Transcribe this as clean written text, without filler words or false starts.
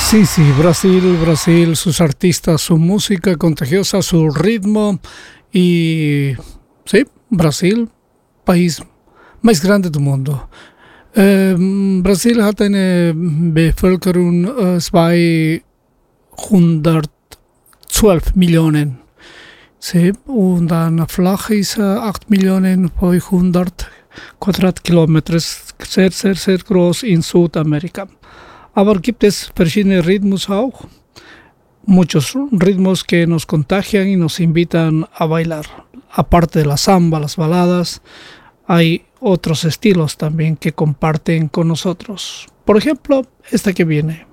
Sí, sí, Brasil, sus artistas, su música contagiosa, su ritmo y sí, Brasil, país más grande del mundo. Brasil hat eine Bevölkerung 212 Millionen. Sí, und dann flach ist 8 Millionen 500 Quadratkilometer, sehr, sehr, sehr groß in Südamerika. Aber gibt es verschiedene Ritmos auch, muchos ritmos que nos contagian y nos invitan a bailar. Aparte de la samba, las baladas, hay otros estilos también que comparten con nosotros. Por ejemplo, esta que viene.